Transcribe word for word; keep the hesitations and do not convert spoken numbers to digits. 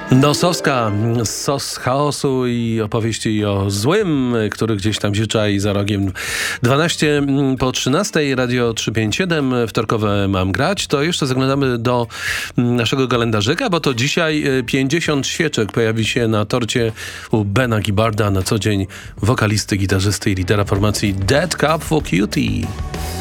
Nosowska, sos chaosu i opowieści o złym, który gdzieś tam się czai za rogiem. dwanaście po trzynastej, Radio trzysta pięćdziesiąt siedem, wtorkowe Mam grać. To jeszcze zaglądamy do naszego kalendarzyka, bo to dzisiaj pięćdziesiąt świeczek pojawi się na torcie u Bena Gibarda, na co dzień wokalisty, gitarzysty i lidera formacji Dead Cup for Cutie.